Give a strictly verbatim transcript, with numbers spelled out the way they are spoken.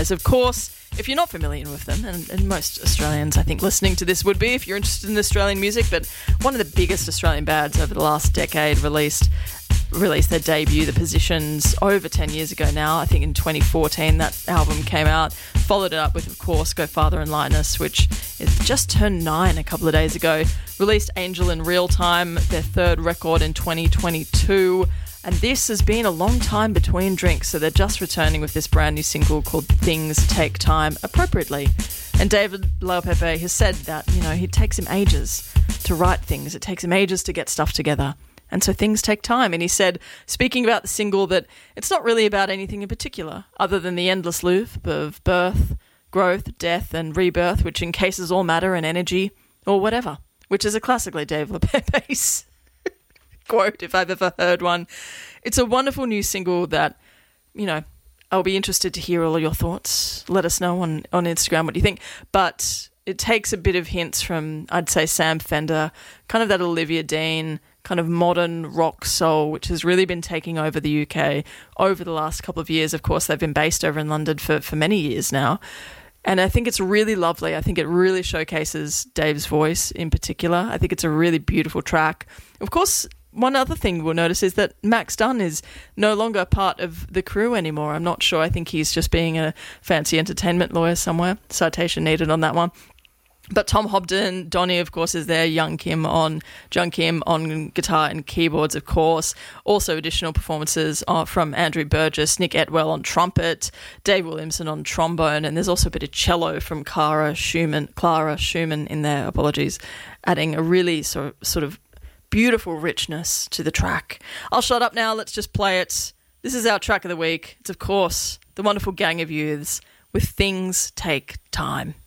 Of course, if you're not familiar with them, and, and most Australians, I think, listening to this would be if you're interested in Australian music, but one of the biggest Australian bands over the last decade released released their debut, The Positions, over ten years ago now. I think in twenty fourteen that album came out. Followed it up with, of course, Go Farther and Lightness, which is just turned nine a couple of days ago. Released Angel in Real Time, their third record in twenty twenty-two. And this has been a long time between drinks, so they're just returning with this brand new single called Things Take Time, appropriately. And David LaPepe has said that, you know, it takes him ages to write things. It takes him ages to get stuff together. And so things take time. And he said, speaking about the single, that it's not really about anything in particular, other than the endless loop of birth, growth, death, and rebirth, which encases all matter and energy, or whatever, which is a classically Dave LaPepe's quote, if I've ever heard one. It's a wonderful new single that, you know, I'll be interested to hear all of your thoughts. Let us know on, on Instagram what you think. But it takes a bit of hints from, I'd say, Sam Fender, kind of that Olivia Dean, kind of modern rock soul, which has really been taking over the U K over the last couple of years. Of course, they've been based over in London for, for many years now. And I think it's really lovely. I think it really showcases Dave's voice in particular. I think it's a really beautiful track. Of course, one other thing we'll notice is that Max Dunn is no longer part of the crew anymore. I'm not sure. I think he's just being a fancy entertainment lawyer somewhere. Citation needed on that one. But Tom Hobden, Donny, of course, is there. Young Kim on, Jung Kim on guitar and keyboards, of course. Also additional performances are from Andrew Burgess, Nick Etwell on trumpet, Dave Williamson on trombone, and there's also a bit of cello from Clara Schumann, Clara Schumann in there, apologies, adding a really sort of, sort of beautiful richness to the track. I'll shut up now. Let's just play it. This is our track of the week. It's, of course, the wonderful Gang of Youths with Things Take Time.